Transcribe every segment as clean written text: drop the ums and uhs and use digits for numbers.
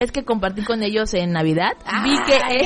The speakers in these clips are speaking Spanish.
Es que compartí con ellos en Navidad, vi que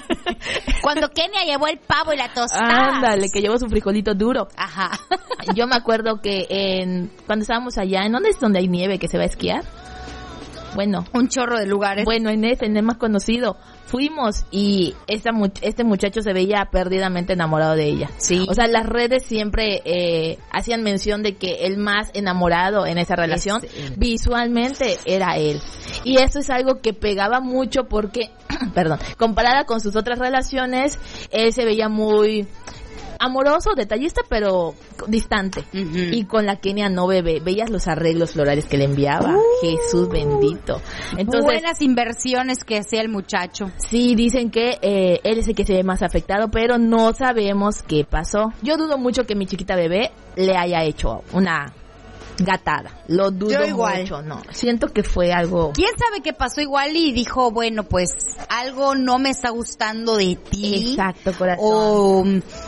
cuando Kenia llevó el pavo y la tostada. Ándale, que llevó su frijolito duro. Ajá. Yo me acuerdo que cuando estábamos allá, ¿en dónde es donde hay nieve que se va a esquiar? Bueno, un chorro de lugares. Bueno, en el más conocido, fuimos y este muchacho se veía perdidamente enamorado de ella. Sí. O sea, las redes siempre hacían mención de que el más enamorado en esa relación visualmente era él. Y eso es algo que pegaba mucho porque, perdón, comparada con sus otras relaciones, él se veía muy amoroso, detallista, pero distante. Uh-huh. Y con la Kenia no, bebé. Veías los arreglos florales que le enviaba. Jesús bendito. Entonces, buenas inversiones que hacía el muchacho. Sí, dicen que él es el que se ve más afectado, pero no sabemos qué pasó. Yo dudo mucho que mi chiquita bebé le haya hecho una gatada. Lo dudo mucho, no. Siento que fue algo... ¿Quién sabe qué pasó igual y dijo, bueno, pues algo no me está gustando de ti? Exacto, corazón. O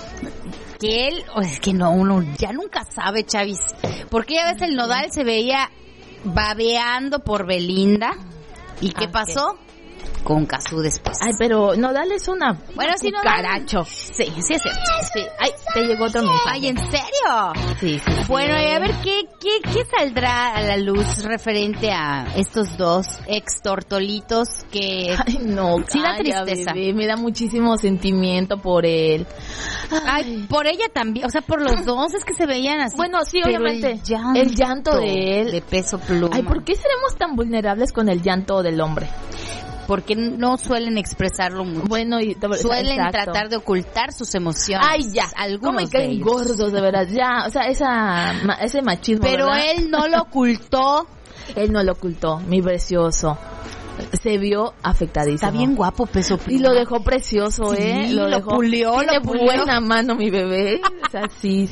que él, es que no, uno ya nunca sabe, Chavis. Porque ya ves, el Nodal se veía babeando por Belinda. ¿Y qué pasó? Con Cazzu después. Ay, pero Nodal es una... Bueno, sí, no. Caracho. Sí, sí es cierto. Sí. Ay, te llegó otro mensaje. Ay, ¿en serio? Sí. Bueno, y a ver, ¿qué saldrá a la luz referente a estos dos ex tortolitos que... Ay, no, sí da tristeza. Bebé, me da muchísimo sentimiento por él. Ay, por ella también, o sea, por los dos, es que se veían así. Bueno, sí, obviamente. El llanto de él. De Peso Pluma. Ay, ¿por qué seremos tan vulnerables con el llanto del hombre? Porque no suelen expresarlo mucho. Bueno, suelen tratar de ocultar sus emociones. Ay, ya. Algunos me caen gordos, de verdad. Ya, o sea, ese machismo. Pero ¿verdad? él no lo ocultó. Él no lo ocultó, mi precioso. Se vio afectadísimo. Está bien guapo Peso Pluma. Y lo dejó precioso, sí, lo dejó. Pulió, Tiene buena mano, mi bebé. O sea, sí.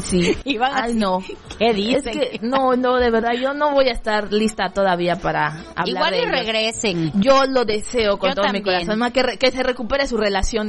Ay, no. ¿Qué dice? Es que, no, de verdad, yo no voy a estar lista todavía para hablar igual de y ellos. Regresen. Yo lo deseo con yo todo también. mi corazón. Más que se recupere su relación.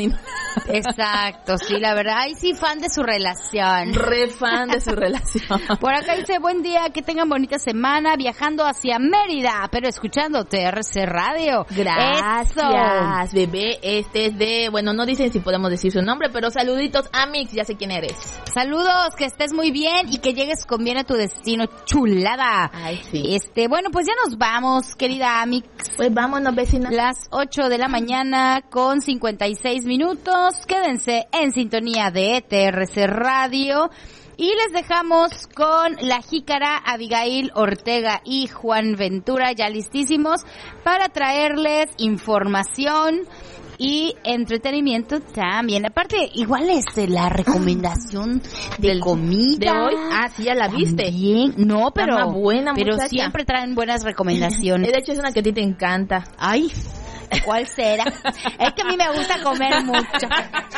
Exacto, sí, la verdad. Ay, sí, fan de su relación. Re fan de su relación. Por acá dice, buen día, que tengan bonita semana, viajando hacia Mérida, pero escuchando TRC Radio. Gracias, eso. Bebé. Este es de, bueno, no dicen si podemos decir su nombre, pero saluditos, Amix, ya sé quién eres. Saludos, que estés muy bien y que llegues con bien a tu destino, chulada. Ay, sí. Bueno, pues ya nos vamos, querida Amix. Pues vámonos, vecina. Las 8 de la mañana con 56 minutos. Quédense en sintonía de TRC Radio. Y les dejamos con la jícara, Abigail Ortega y Juan Ventura, ya listísimos para traerles información y entretenimiento también. Aparte, igual es la recomendación de comida. ¿De hoy? Ah, sí, ya la viste. Bien. No, pero, buena, pero muchacha. siempre traen buenas recomendaciones. De hecho, es una que a ti te encanta. Ay, ¿cuál será? Es que a mí me gusta comer mucho.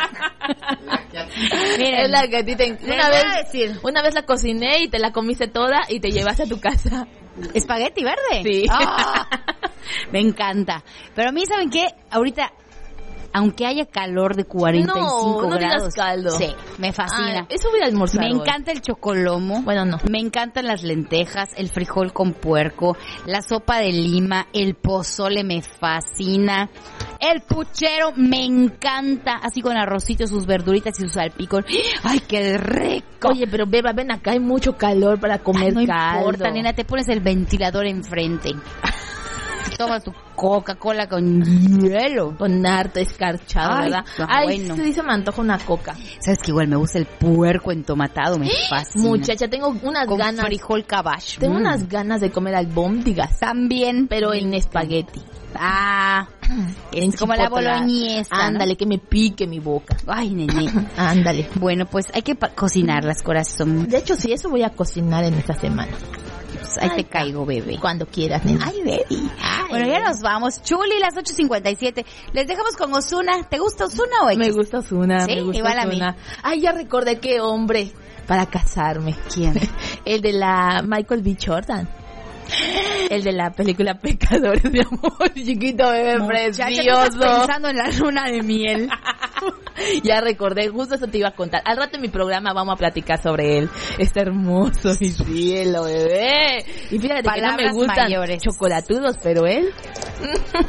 Miren, es la que a ti te encanta. Una vez la cociné y te la comiste toda y te llevaste a tu casa. ¿Espagueti verde? Sí. Oh, me encanta. Pero a mí, ¿saben qué? Ahorita, aunque haya calor de 45 no grados. Digas caldo. Sí, me fascina. Eso voy a almorzar. Me encanta el chocolomo. Bueno, no. Me encantan las lentejas, el frijol con puerco, la sopa de lima, el pozole me fascina. El puchero me encanta, así con arrocito, sus verduritas y su salpicón. ¡Ay, qué rico! Oye, pero Beba, ven acá, hay mucho calor para comer no caldo. No importa, nena, te pones el ventilador enfrente. Tomas tu Coca-Cola con hielo. Con harto escarchado, ¿verdad? Ay, bueno. Sí, se me antoja una coca. ¿Sabes que igual me gusta el puerco entomatado? Me fascina. Muchacha, tengo unas con ganas. Frijol cabash. Tengo unas ganas de comer albóndigas. También. Pero en espagueti. Es como la boloñesa. Ándale, ¿no? Que me pique mi boca. Ay, nene. Ándale. Bueno, pues hay que cocinarlas, corazón. De hecho, sí, eso voy a cocinar en esta semana. Pues ahí te caigo, bebé. Cuando quieras, nena. Ay, baby. Bueno, ya nos vamos. Chuli, las 8:57. Les dejamos con Ozuna. ¿Te gusta Ozuna o X? Me gusta Ozuna. Sí, me gusta igual Ozuna. A mí. Ay, ya recordé qué hombre para casarme. ¿Quién? El de la Michael B. Jordan. El de la película Pecadores de Amor. Chiquito bebé precioso. Estás pensando en la luna de miel. Ya recordé, justo eso te iba a contar. Al rato en mi programa vamos a platicar sobre él. Está hermoso, mi cielo, bebé. Y fíjate palabras que no me gustan mayores. Chocolatudos, pero él...